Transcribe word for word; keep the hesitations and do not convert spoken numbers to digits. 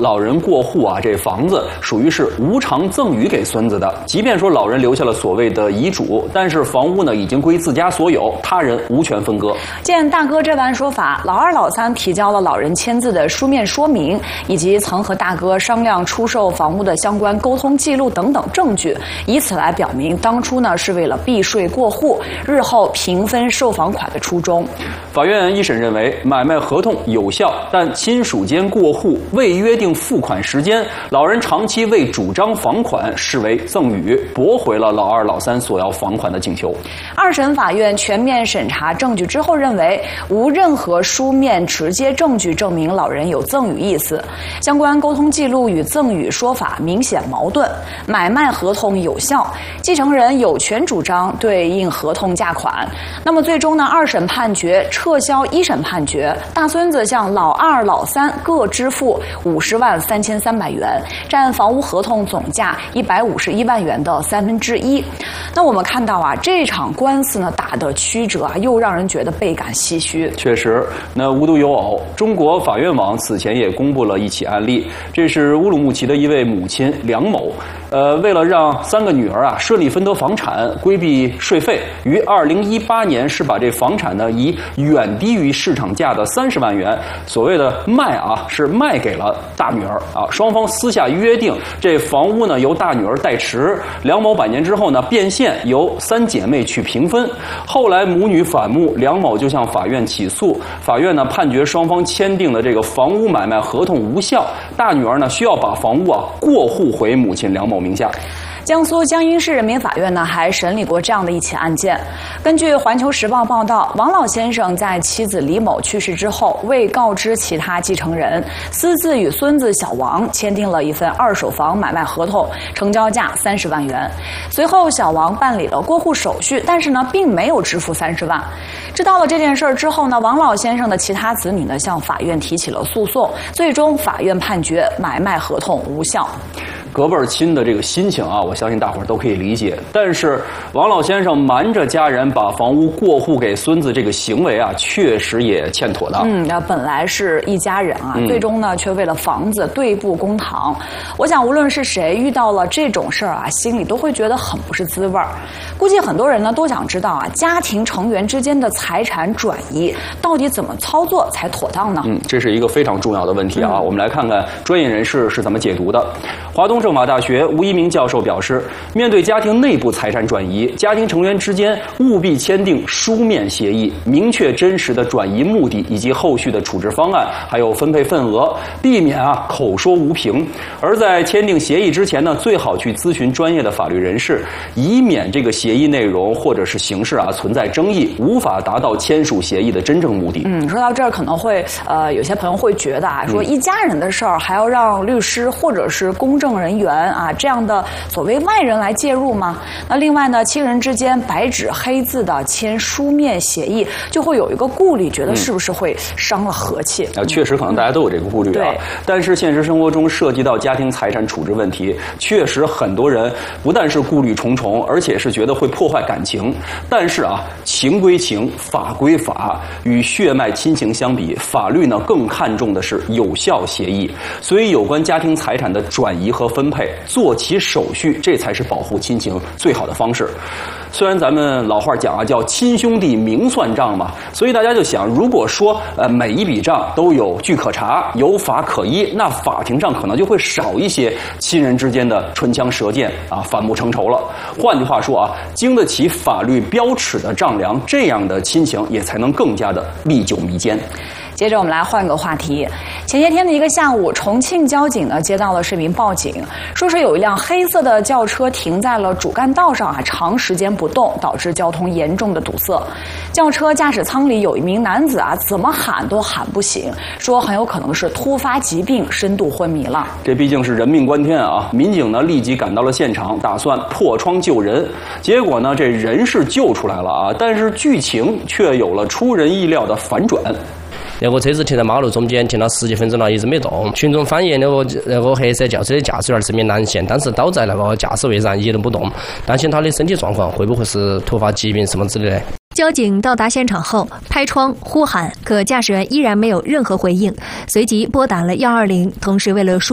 老人过户啊，这房子属于是无偿赠与给孙子的。即便说老人留下了所谓的遗嘱，但是房屋呢已经归自家所有，他人无权分割。见大哥这般说法，老二老三提交了老人签字的书面说明，以及曾和大哥商量出售房屋的相关沟通记录等等证据，以此来表明当初呢是为了避税过户，日后平分售房款的初衷。法院一审认为，买卖合同有效，但亲属间过户未约定付款时间，老人长期未主张房款，视为赠与，驳回了老二老三索要房款的请求。二审法院全面审查证据之后认为，无任何书面直接证据证明老人有赠与意思，相关沟通记录与赠与说法明显矛盾，买卖合同有效，继承人有权主张对应合同价款。那么最终呢，二审判决撤销一审判决，大孙子向老二老三各支付五十万三千三百元，占房屋合同总价一百五十一万元的三分之一。那我们看到啊，这场官司呢打得曲折啊，又让人觉得倍感唏嘘。确实，那无独有偶，中国法院网此前也公布了一起案例，这是乌鲁木齐的一位母亲梁某，呃，为了让三个女儿啊顺利分得房产，规避税费，于二零一八年是把这房产呢以远低于市场价的三十万元，所谓的卖啊，是卖给了大女儿啊。双方私下约定，这房屋呢由大女儿代持，梁某百年之后呢变现，由三姐妹去平分。后来母女反目，梁某就向法院起诉，法院呢判决双方签订的这个房屋买卖合同无效，大女儿呢需要把房屋啊过户回母亲梁某名下。江苏江阴市人民法院呢还审理过这样的一起案件。根据《环球时报》报道，王老先生在妻子李某去世之后，未告知其他继承人，私自与孙子小王签订了一份二手房买卖合同，成交价三十万元。随后，小王办理了过户手续，但是呢，并没有支付三十万。知道了这件事之后呢，王老先生的其他子女呢向法院提起了诉讼，最终法院判决买卖合同无效。隔辈儿亲的这个心情啊，我相信大伙儿都可以理解。但是王老先生瞒着家人把房屋过户给孙子这个行为啊，确实也欠妥当。嗯，那本来是一家人啊，嗯、最终呢却为了房子对簿公堂。我想无论是谁遇到了这种事儿啊，心里都会觉得很不是滋味儿。估计很多人呢都想知道啊，家庭成员之间的财产转移到底怎么操作才妥当呢？嗯，这是一个非常重要的问题啊。嗯、我们来看看专业人士是怎么解读的。华东政法大学吴一鸣教授表示，面对家庭内部财产转移，家庭成员之间务必签订书面协议，明确真实的转移目的以及后续的处置方案，还有分配份额，避免啊口说无凭。而在签订协议之前呢，最好去咨询专业的法律人士，以免这个协议内容或者是形式啊存在争议，无法达到签署协议的真正目的。嗯，说到这儿，可能会呃有些朋友会觉得啊，说一家人的事儿还要让律师或者是公证人员啊这样的所谓外人来介入吗？那另外呢，亲人之间白纸黑字的签书面协议，就会有一个顾虑，觉得是不是会伤了和气？啊、嗯，确实可能大家都有这个顾虑啊。对。但是现实生活中涉及到家庭财产处置问题，确实很多人不但是顾虑重重，而且是觉得会破坏感情。但是啊，情归情，法归法，与血脉亲情相比，法律呢更看重的是有效协议。所以有关家庭财产的转移和分配，做起手续，这才是保护亲情最好的方式。虽然咱们老话讲啊，叫亲兄弟明算账嘛，所以大家就想，如果说呃每一笔账都有据可查，有法可依，那法庭上可能就会少一些亲人之间的唇枪舌剑啊，反目成仇了。换句话说啊，经得起法律标尺的丈量，这样的亲情也才能更加的历久弥坚。接着我们来换个话题。前些天的一个下午，重庆交警呢接到了市民报警，说是有一辆黑色的轿车停在了主干道上啊，长时间不动，导致交通严重的堵塞。轿车驾驶舱里有一名男子啊，怎么喊都喊不醒，说很有可能是突发疾病，深度昏迷了。这毕竟是人命关天啊！民警呢立即赶到了现场，打算破窗救人。结果呢，这人是救出来了啊，但是剧情却有了出人意料的反转。 那个车子停在马路中间，停了十几分钟了，一直没动。群众反映，那个那个黑色轿车的驾驶员是名男性，当时倒在那个驾驶位上一动不动，担心他的身体状况会不会是突发疾病什么之类的。 交警到达现场后，拍窗呼喊，可驾驶员依然没有任何回应，随即拨打了一二零，同时为了疏